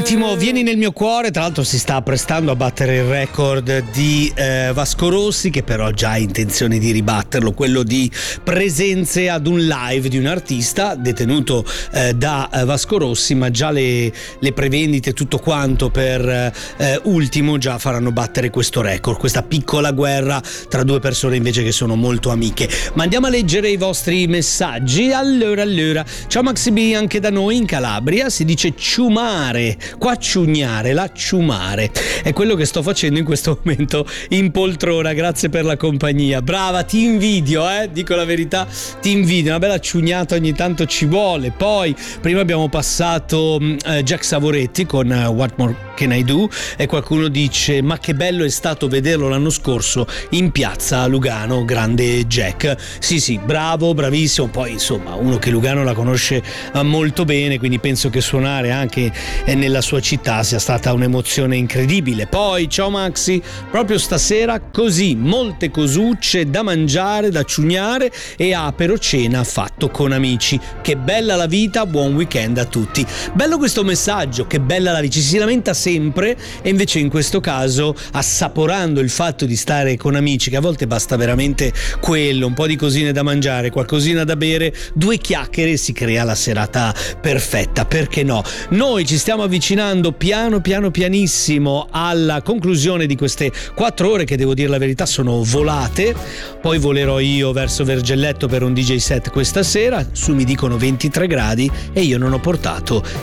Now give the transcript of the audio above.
Ultimo, Vieni nel mio cuore, tra l'altro si sta apprestando a battere il record di Vasco Rossi, che però ha già intenzione di ribatterlo, quello di presenze ad un live di un artista detenuto da Vasco Rossi, ma già le prevendite, tutto quanto per Ultimo già faranno battere questo record, questa piccola guerra tra due persone invece che sono molto amiche. Ma andiamo a leggere i vostri messaggi. Allora, ciao Maxi B, anche da noi in Calabria si dice ciumare, qua ciugnare, la ciumare è quello che sto facendo in questo momento in poltrona. Grazie per la compagnia, brava, ti invidio, dico la verità, ti invidio, una bella ciugnata ogni tanto ci vuole. Poi prima abbiamo passato Jack Savoretti con What More Can I Do e qualcuno dice ma che bello è stato vederlo l'anno scorso in piazza a Lugano, grande Jack. Sì, bravo, bravissimo. Poi insomma uno che Lugano la conosce molto bene, quindi penso che suonare anche nella sua città sia stata un'emozione incredibile. Poi ciao Maxi, proprio stasera così, molte cosucce da mangiare, da ciugnare e apero cena fatto con amici. Che bella la vita, buon weekend a tutti. Bello questo messaggio, che bella la vita, ci si lamenta sempre e invece in questo caso assaporando il fatto di stare con amici, che a volte basta veramente quello, un po' di cosine da mangiare, qualcosina da bere, due chiacchiere, si crea la serata perfetta, perché no? Noi ci stiamo avvicinando pianissimo alla conclusione di queste 4 ore che devo dire la verità sono volate. Poi volerò io verso Vergelletto per un DJ set questa sera, su mi dicono 23 gradi e io non ho portato